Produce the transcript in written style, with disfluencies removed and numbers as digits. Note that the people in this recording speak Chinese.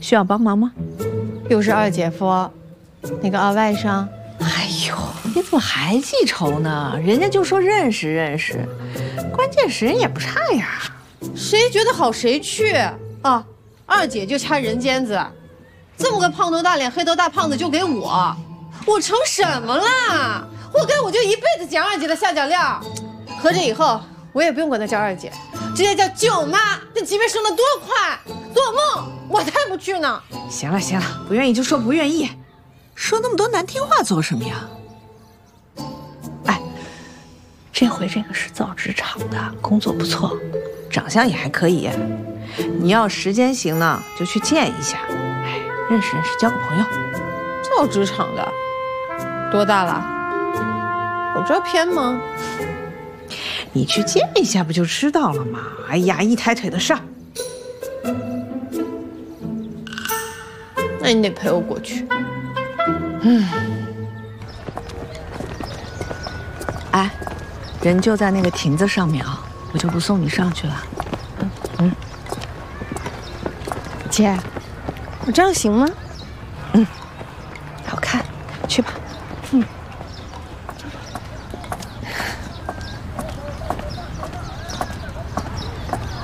需要帮忙吗？ 又是二姐夫，那个二外甥。 哎呦，你怎么还记仇呢？人家就说认识认识，关键时人也不差呀。 谁觉得好谁去啊！二姐就掐人尖子，这么个胖头大脸、黑头大胖子就给我成什么了？活该我就一辈子捡二姐的下脚料。合着以后我也不用管她叫二姐，直接叫舅妈。这级别升得多快，做梦我才不去呢！ 行了行了，不愿意就说不愿意，说那么多难听话做什么呀？哎，这回这个是造纸厂的，工作不错，长相也还可以。你要时间行呢，就去见一下，哎，认识认识，交个朋友。 造纸厂的，多大了？有这偏吗？ 你去见一下不就知道了吗？哎呀，一抬腿的上。 那你得陪我过去。 哎，人就在那个亭子上面啊，我就不送你上去了。 姐，我这样行吗？ 好看，去吧。